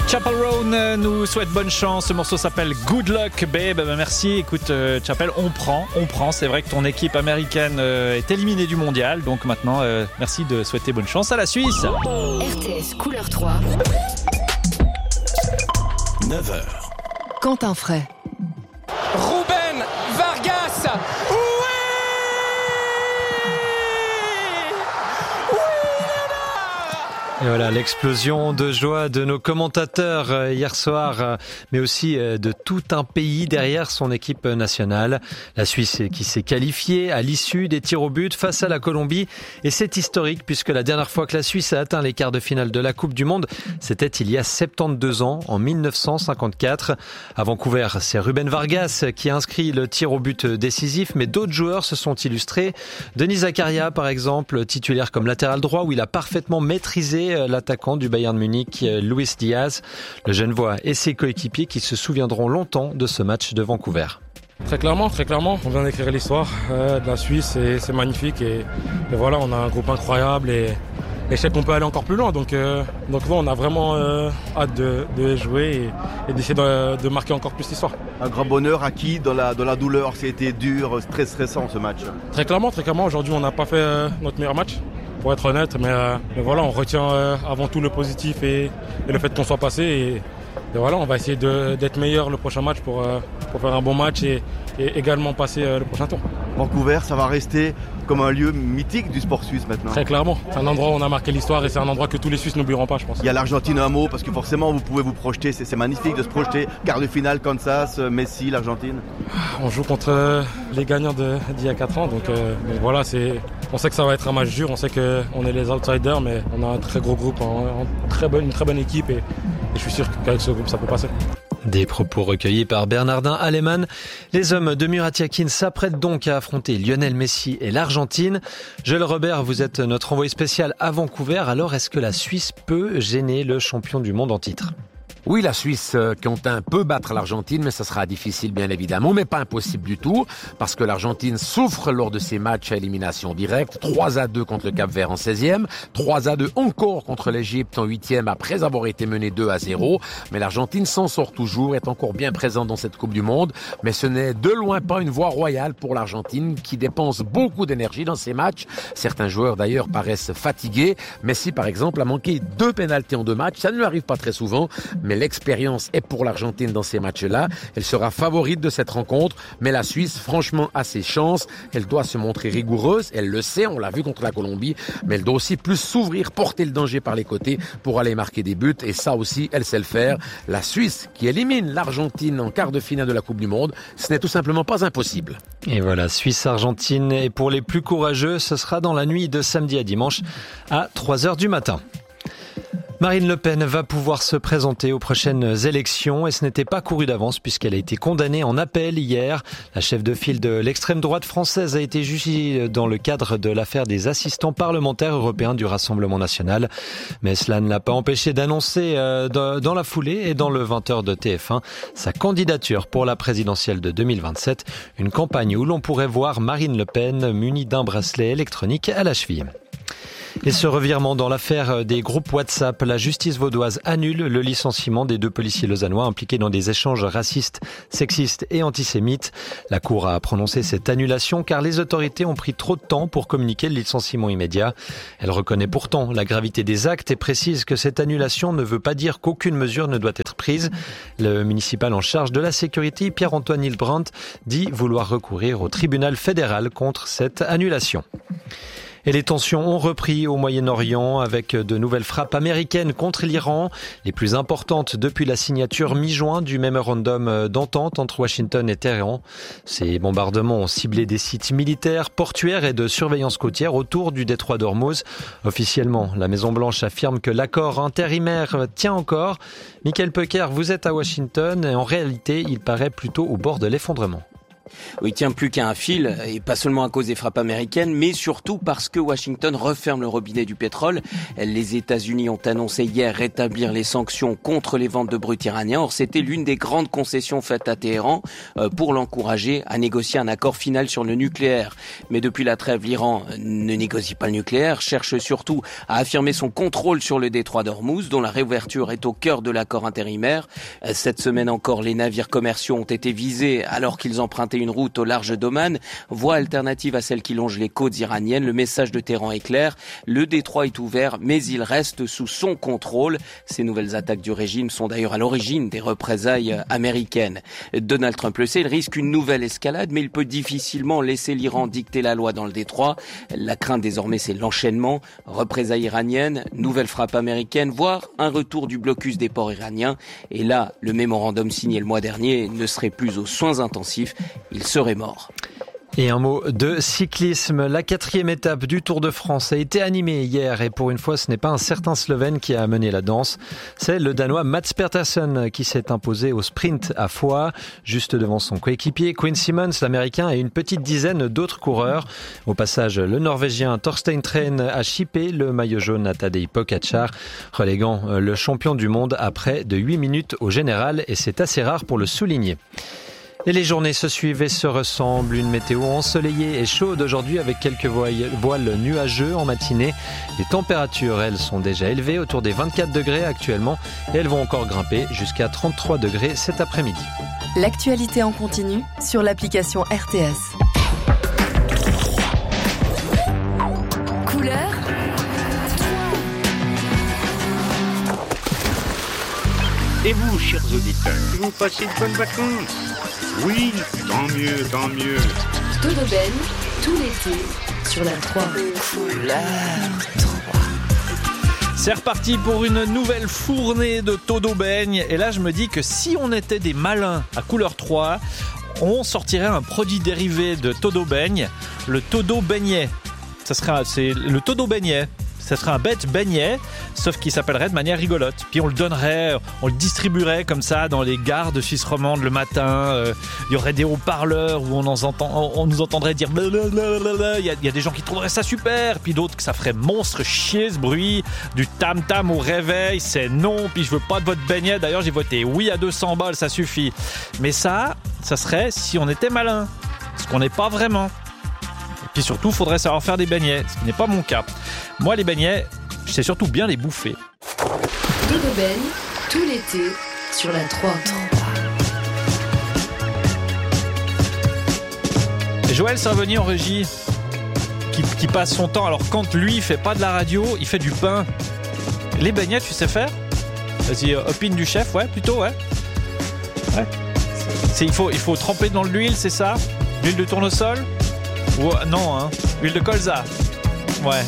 Chapel Roan nous souhaite bonne chance. Ce morceau s'appelle Good Luck Babe. Merci. Écoute, Chapel, on prend. C'est vrai que ton équipe américaine est éliminée du mondial. Donc maintenant, merci de souhaiter bonne chance à la Suisse. RTS Couleur 3. 9h. Quentin Fray. Ruben Vargas. Et voilà, l'explosion de joie de nos commentateurs hier soir, mais aussi de tout un pays derrière son équipe nationale. La Suisse qui s'est qualifiée à l'issue des tirs au but face à la Colombie. Et c'est historique puisque la dernière fois que la Suisse a atteint les quarts de finale de la Coupe du Monde, c'était il y a 72 ans, en 1954. À Vancouver, c'est Ruben Vargas qui a inscrit le tir au but décisif, mais d'autres joueurs se sont illustrés. Denis Zakaria, par exemple, titulaire comme latéral droit, où il a parfaitement maîtrisé l'attaquant du Bayern Munich, Luis Diaz. Le Genevois et ses coéquipiers qui se souviendront longtemps de ce match de Vancouver. Très clairement, on vient d'écrire l'histoire de la Suisse et c'est magnifique et voilà, on a un groupe incroyable et je sais qu'on peut aller encore plus loin, donc on a vraiment hâte de jouer et d'essayer de marquer encore plus l'histoire. Un grand bonheur acquis dans la douleur, c'était dur, très stressant ce match. Très clairement, aujourd'hui on n'a pas fait notre meilleur match, pour être honnête, mais voilà, on retient avant tout le positif et le fait qu'on soit passé et voilà, on va essayer d'être meilleur le prochain match pour faire un bon match et également passer le prochain tour. Vancouver, ça va rester comme un lieu mythique du sport suisse maintenant. Très clairement, c'est un endroit où on a marqué l'histoire et c'est un endroit que tous les Suisses n'oublieront pas, je pense. Il y a l'Argentine, un mot, parce que forcément vous pouvez vous projeter, c'est magnifique de se projeter. Quart de finale, Kansas, Messi, l'Argentine. On joue contre les gagnants d'il y a 4 ans, donc voilà, on sait que ça va être un match dur, on sait qu'on est les outsiders, mais on a un très gros groupe, une très bonne équipe et je suis sûr qu'avec ce groupe ça peut passer. Des propos recueillis par Bernardin Alemann. Les hommes de Murat Yakin s'apprêtent donc à affronter Lionel Messi et l'Argentine. Joël Robert, vous êtes notre envoyé spécial à Vancouver. Alors, est-ce que la Suisse peut gêner le champion du monde en titre ? Oui, la Suisse, Quentin, peut battre l'Argentine, mais ça sera difficile, bien évidemment, mais pas impossible du tout, parce que l'Argentine souffre lors de ses matchs à élimination directe. 3-2 contre le Cap-Vert en 16e, 3-2 encore contre l'Égypte en 8e après avoir été menée 2-0. Mais l'Argentine s'en sort toujours, est encore bien présente dans cette Coupe du Monde, mais ce n'est de loin pas une voie royale pour l'Argentine qui dépense beaucoup d'énergie dans ses matchs. Certains joueurs d'ailleurs paraissent fatigués. Messi, par exemple, a manqué 2 pénaltys en 2 matchs. Ça ne lui arrive pas très souvent, mais l'expérience est pour l'Argentine dans ces matchs-là. Elle sera favorite de cette rencontre, mais la Suisse, franchement, a ses chances. Elle doit se montrer rigoureuse, elle le sait, on l'a vu contre la Colombie, mais elle doit aussi plus s'ouvrir, porter le danger par les côtés pour aller marquer des buts, et ça aussi, elle sait le faire. La Suisse, qui élimine l'Argentine en quart de finale de la Coupe du Monde, ce n'est tout simplement pas impossible. Et voilà, Suisse-Argentine, et pour les plus courageux, ce sera dans la nuit de samedi à dimanche à 3h du matin. Marine Le Pen va pouvoir se présenter aux prochaines élections et ce n'était pas couru d'avance puisqu'elle a été condamnée en appel hier. La chef de file de l'extrême droite française a été jugée dans le cadre de l'affaire des assistants parlementaires européens du Rassemblement national. Mais cela ne l'a pas empêché d'annoncer dans la foulée et dans le 20h de TF1 sa candidature pour la présidentielle de 2027. Une campagne où l'on pourrait voir Marine Le Pen munie d'un bracelet électronique à la cheville. Et ce revirement dans l'affaire des groupes WhatsApp, la justice vaudoise annule le licenciement des 2 policiers lausannois impliqués dans des échanges racistes, sexistes et antisémites. La Cour a prononcé cette annulation car les autorités ont pris trop de temps pour communiquer le licenciement immédiat. Elle reconnaît pourtant la gravité des actes et précise que cette annulation ne veut pas dire qu'aucune mesure ne doit être prise. Le municipal en charge de la sécurité, Pierre-Antoine Hildebrandt, dit vouloir recourir au tribunal fédéral contre cette annulation. Et les tensions ont repris au Moyen-Orient avec de nouvelles frappes américaines contre l'Iran, les plus importantes depuis la signature mi-juin du mémorandum d'entente entre Washington et Téhéran. Ces bombardements ont ciblé des sites militaires, portuaires et de surveillance côtière autour du détroit d'Ormuz. Officiellement, la Maison-Blanche affirme que l'accord intérimaire tient encore. Michael Peucker, vous êtes à Washington et en réalité, il paraît plutôt au bord de l'effondrement. Oui, il tient plus qu'à un fil, et pas seulement à cause des frappes américaines, mais surtout parce que Washington referme le robinet du pétrole. Les États-Unis ont annoncé hier rétablir les sanctions contre les ventes de brut iranien. Or, c'était l'une des grandes concessions faites à Téhéran pour l'encourager à négocier un accord final sur le nucléaire. Mais depuis la trêve, l'Iran ne négocie pas le nucléaire, cherche surtout à affirmer son contrôle sur le détroit d'Ormuz, dont la réouverture est au cœur de l'accord intérimaire. Cette semaine encore, les navires commerciaux ont été visés alors qu'ils empruntaient une route au large d'Oman, voie alternative à celle qui longe les côtes iraniennes. Le message de Téhéran est clair, le détroit est ouvert, mais il reste sous son contrôle. Ces nouvelles attaques du régime sont d'ailleurs à l'origine des représailles américaines. Donald Trump le sait, il risque une nouvelle escalade, mais il peut difficilement laisser l'Iran dicter la loi dans le détroit. La crainte désormais, c'est l'enchaînement, représailles iraniennes, nouvelles frappes américaines, voire un retour du blocus des ports iraniens. Et là, le mémorandum signé le mois dernier ne serait plus aux soins intensifs, il serait mort. Et un mot de cyclisme. La 4e étape du Tour de France a été animée hier et pour une fois, ce n'est pas un certain Slovène qui a mené la danse. C'est le Danois Mats Pedersen qui s'est imposé au sprint à Foix, juste devant son coéquipier Quinn Simmons, l'Américain, et une petite dizaine d'autres coureurs. Au passage, le Norvégien Thorstein Træn a chippé le maillot jaune à Tadej Pogačar, reléguant le champion du monde à près de 8 minutes au général, et c'est assez rare pour le souligner. Et les journées se suivent et se ressemblent. Une météo ensoleillée et chaude aujourd'hui avec quelques voiles nuageux en matinée. Les températures, elles, sont déjà élevées, autour des 24 degrés actuellement. Et elles vont encore grimper jusqu'à 33 degrés cet après-midi. L'actualité en continu sur l'application RTS. Couleur 3. Et vous, chers auditeurs, vous passez de bonnes vacances? Oui, tant mieux, tant mieux. Todo Ben, tout l'été, sur la 3. Couleur 3. C'est reparti pour une nouvelle fournée de Todo Beigne. Et là, je me dis que si on était des malins à Couleur 3, on sortirait un produit dérivé de Todo Beigne, le Todo Beignet. C'est le Todo Beignet. Ça serait un bête beignet, sauf qu'il s'appellerait de manière rigolote. Puis on le donnerait, on le distribuerait comme ça dans les gares de Suisse romande le matin. Il y aurait des haut-parleurs où on nous entendrait dire blablabla. Il y a des gens qui trouveraient ça super, puis d'autres que ça ferait monstre chier ce bruit. Du tam-tam au réveil, c'est non, puis je veux pas de votre beignet. D'ailleurs, j'ai voté oui à 200 balles, ça suffit. Mais ça serait si on était malin, ce qu'on n'est pas vraiment. Puis surtout, il faudrait savoir faire des beignets, ce qui n'est pas mon cas. Moi, les beignets, je sais surtout bien les bouffer. Todo Ben, tout l'été, sur la 3. Joël Savoni en régie, qui passe son temps, alors quand lui, il fait pas de la radio, il fait du pain. Les beignets, tu sais faire? Vas-y, opine du chef, ouais, plutôt, ouais. Ouais. Il faut tremper dans l'huile, c'est ça? L'huile de tournesol? Ou, non, hein. Huile de colza. Ouais.